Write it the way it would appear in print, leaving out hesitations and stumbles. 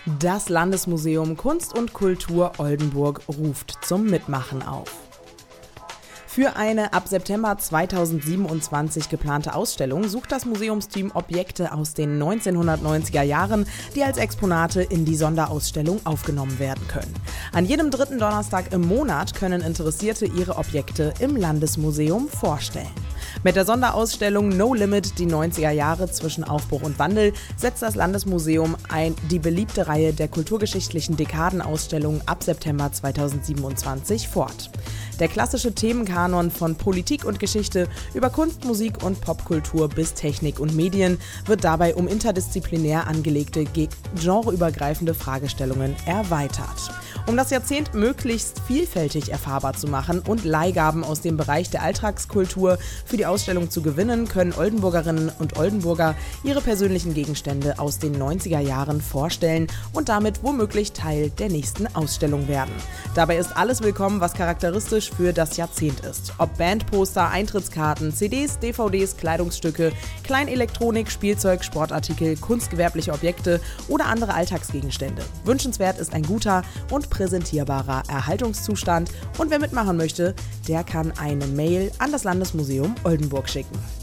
Das Landesmuseum Kunst und Kultur Oldenburg ruft zum Mitmachen auf. Für eine ab September 2027 geplante Ausstellung sucht das Museumsteam Objekte aus den 1990er Jahren, die als Exponate in die Sonderausstellung aufgenommen werden können. An jedem dritten Donnerstag im Monat können Interessierte ihre Objekte im Landesmuseum vorstellen. Mit der Sonderausstellung No Limit, die 90er Jahre zwischen Aufbruch und Wandel, setzt das Landesmuseum die beliebte Reihe der kulturgeschichtlichen Dekadenausstellungen ab September 2027 fort. Der klassische Themenkanon von Politik und Geschichte über Kunst, Musik und Popkultur bis Technik und Medien wird dabei um interdisziplinär angelegte, genreübergreifende Fragestellungen erweitert. Um das Jahrzehnt möglichst vielfältig erfahrbar zu machen und Leihgaben aus dem Bereich der Alltagskultur für die Ausstellung zu gewinnen, können Oldenburgerinnen und Oldenburger ihre persönlichen Gegenstände aus den 90er Jahren vorstellen und damit womöglich Teil der nächsten Ausstellung werden. Dabei ist alles willkommen, was charakteristisch für das Jahrzehnt ist. Ob Bandposter, Eintrittskarten, CDs, DVDs, Kleidungsstücke, Kleinelektronik, Spielzeug, Sportartikel, kunstgewerbliche Objekte oder andere Alltagsgegenstände. Wünschenswert ist ein guter und präsentierbarer Erhaltungszustand und wer mitmachen möchte, der kann eine Mail an das Landesmuseum Oldenburg schicken.